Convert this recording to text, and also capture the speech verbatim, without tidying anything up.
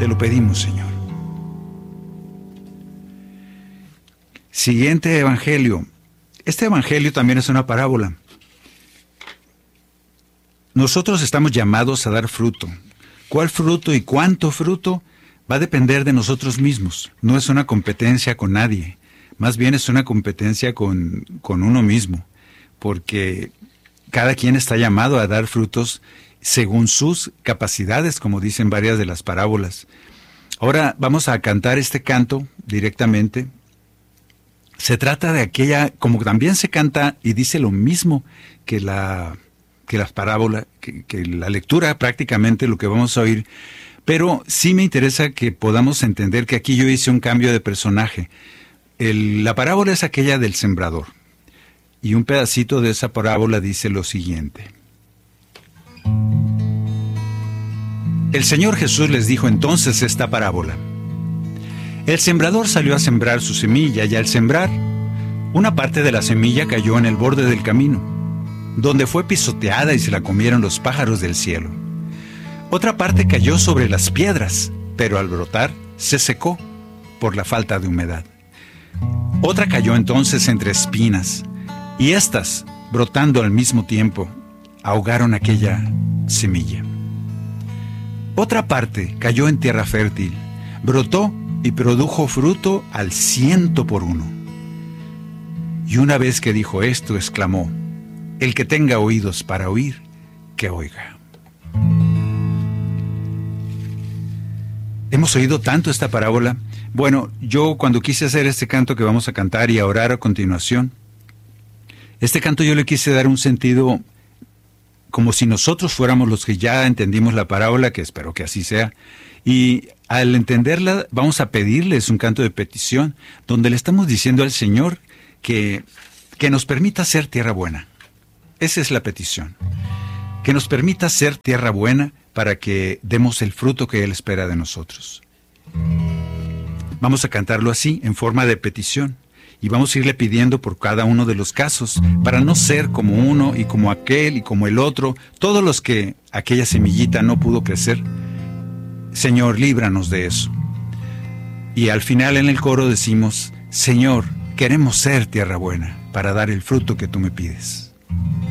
Te lo pedimos, Señor. Siguiente evangelio. Este evangelio también es una parábola. Nosotros estamos llamados a dar fruto. ¿Cuál fruto y cuánto fruto? Va a depender de nosotros mismos. No es una competencia con nadie. Más bien es una competencia con, con uno mismo. Porque cada quien está llamado a dar frutos según sus capacidades, como dicen varias de las parábolas. Ahora vamos a cantar este canto directamente. Se trata de aquella, como también se canta y dice lo mismo que la... que las parábolas, que, que la lectura prácticamente lo que vamos a oír, pero sí me interesa que podamos entender que aquí yo hice un cambio de personaje. El, la parábola es aquella del sembrador, y un pedacito de esa parábola dice lo siguiente. El Señor Jesús les dijo entonces esta parábola. El sembrador salió a sembrar su semilla, y al sembrar, una parte de la semilla cayó en el borde del camino, donde fue pisoteada y se la comieron los pájaros del cielo. Otra parte cayó sobre las piedras, pero al brotar se secó por la falta de humedad. Otra cayó entonces entre espinas, y éstas, brotando al mismo tiempo, ahogaron aquella semilla. Otra parte cayó en tierra fértil, brotó y produjo fruto al ciento por uno. Y una vez que dijo esto, exclamó: el que tenga oídos para oír, que oiga. Hemos oído tanto esta parábola. Bueno, yo cuando quise hacer este canto que vamos a cantar y a orar a continuación, este canto yo le quise dar un sentido como si nosotros fuéramos los que ya entendimos la parábola, que espero que así sea. Y al entenderla, vamos a pedirles un canto de petición, donde le estamos diciendo al Señor que, que nos permita ser tierra buena. Esa es la petición. Que nos permita ser tierra buena para que demos el fruto que Él espera de nosotros. Vamos a cantarlo así, en forma de petición. Y vamos a irle pidiendo por cada uno de los casos, para no ser como uno y como aquel y como el otro, todos los que aquella semillita no pudo crecer. Señor, líbranos de eso. Y al final en el coro decimos: Señor, queremos ser tierra buena para dar el fruto que tú me pides.